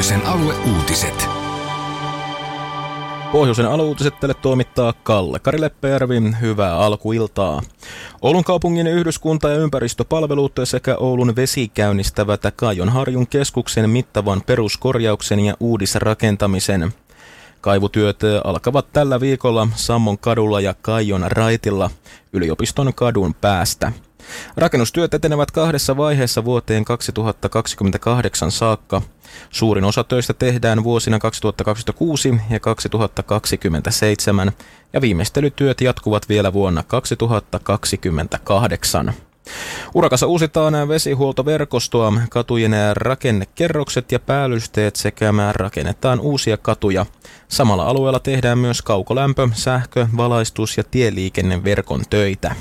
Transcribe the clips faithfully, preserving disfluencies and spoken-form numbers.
Pohjoisen alueuutiset. Pohjoisen alueuutiset teille toimittaa Kalle Kari-Leppäjärvi. Hyvää alkuiltaa. Oulun kaupungin yhdyskunta- ja ympäristöpalvelut sekä Oulun vesi käynnistävät Kaijonharjun keskuksen mittavan peruskorjauksen ja uudisrakentamisen. Kaivutyöt alkavat tällä viikolla Sammon kadulla ja Kaijon raitilla yliopiston kadun päästä. Rakennustyöt etenevät kahdessa vaiheessa vuoteen kaksituhattakaksikymmentäkahdeksan saakka. Suurin osa töistä tehdään vuosina kaksituhattakaksikymmentäkuusi ja kaksituhattakaksikymmentäseitsemän ja viimeistelytyöt jatkuvat vielä vuonna kaksituhattakaksikymmentäkahdeksan. Urakassa uusitaan vesihuoltoverkostoa, katujen rakennekerrokset ja päällysteet sekä rakennetaan uusia katuja. Samalla alueella tehdään myös kaukolämpö, sähkö, valaistus ja tieliikenneverkon töitä.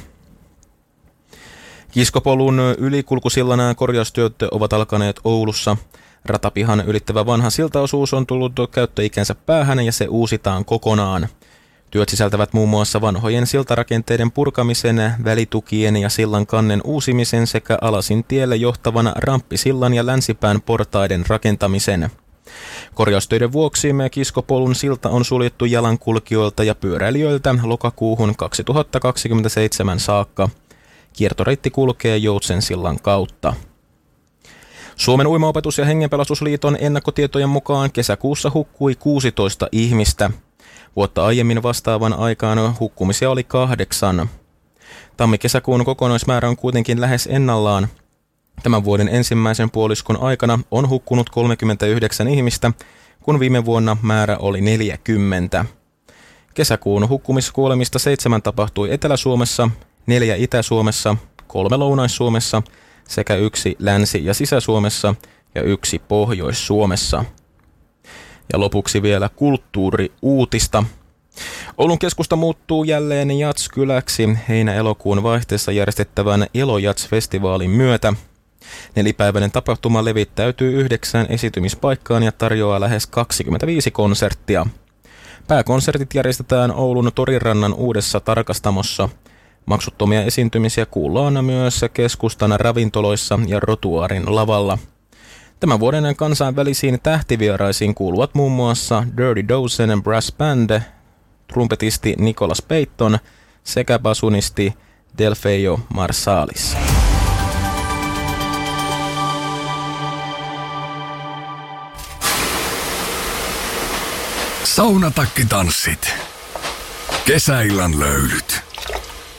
Kiskopolun ylikulkusillan korjaustyöt ovat alkaneet Oulussa. Ratapihan ylittävä vanha siltaosuus on tullut käyttöikänsä päähän ja se uusitaan kokonaan. Työt sisältävät muun muassa vanhojen siltarakenteiden purkamisen, välitukien ja sillan kannen uusimisen sekä alasin tielle johtavan ramppisillan ja länsipään portaiden rakentamisen. Korjaustöiden vuoksi Kiskopolun silta on suljettu jalankulkijoilta ja pyöräilijöiltä lokakuuhun kaksituhattakaksikymmentäseitsemän saakka. Kiertoreitti kulkee Joutsensillan kautta. Suomen uimaopetus- ja hengenpelastusliiton ennakkotietojen mukaan kesäkuussa hukkui kuusitoista ihmistä. Vuotta aiemmin vastaavan aikaan hukkumisia oli kahdeksan. Tammi-kesäkuun kokonaismäärä on kuitenkin lähes ennallaan. Tämän vuoden ensimmäisen puoliskon aikana on hukkunut kolmekymmentäyhdeksän ihmistä, kun viime vuonna määrä oli neljäkymmentä. Kesäkuun hukkumiskuolemista seitsemän tapahtui Etelä-Suomessa, neljä Itä-Suomessa, kolme Lounais-Suomessa sekä yksi Länsi- ja Sisä-Suomessa ja yksi Pohjois-Suomessa. Ja lopuksi vielä kulttuuriuutista. Oulun keskusta muuttuu jälleen Jats-kyläksi heinä-elokuun vaihteessa järjestettävän Elo-Jats-festivaalin myötä. Nelipäiväinen tapahtuma levittäytyy yhdeksään esitymispaikkaan ja tarjoaa lähes kaksikymmentäviisi konserttia. Pääkonsertit järjestetään Oulun Torirannan uudessa tarkastamossa. Maksuttomia esiintymisiä kuullaan myös keskustan ravintoloissa ja Rotuaarin lavalla. Tämän vuoden kansainvälisiin tähtivieraisiin kuuluvat muun muassa Dirty Dozen Brass Band, trumpetisti Nicholas Payton sekä basunisti Delfeio Marsalis. Saunatakki-tanssit. Kesäillan löylyt.